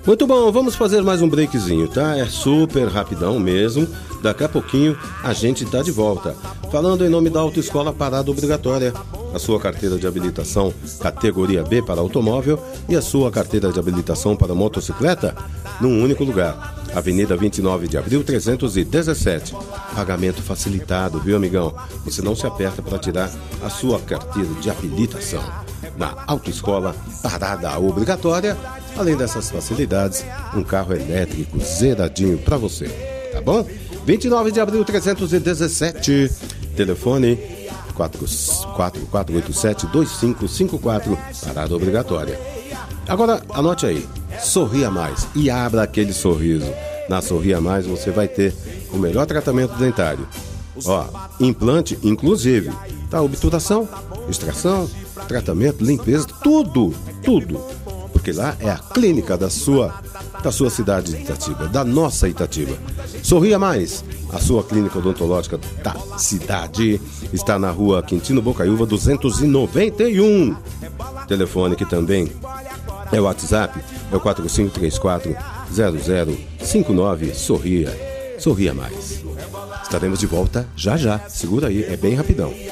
Muito bom, vamos fazer mais um breakzinho, tá? É super rapidão mesmo. Daqui a pouquinho a gente tá de volta. Falando em nome da Autoescola Parada Obrigatória. A sua carteira de habilitação categoria B para automóvel e a sua carteira de habilitação para motocicleta num único lugar. Avenida 29 de Abril, 317. Pagamento facilitado, viu, amigão? Você não se aperta para tirar a sua carteira de habilitação. Na Autoescola Parada Obrigatória, além dessas facilidades, um carro elétrico zeradinho para você, tá bom? 29 de Abril, 317. Telefone 4487-2554, Parada Obrigatória. Agora, anote aí, sorria mais e abra aquele sorriso. Na Sorria Mais você vai ter o melhor tratamento dentário. Ó, implante inclusive, tá? Obturação, extração, tratamento, limpeza, tudo. Porque lá é a clínica da sua cidade de Itatiba, da nossa Itatiba. Sorria Mais, a sua clínica odontológica da cidade está na rua Quintino Bocaiúva 291. Telefone que também é o WhatsApp, é o 4534-0059. Sorria Mais. Estaremos de volta já. Segura aí, é bem rapidão.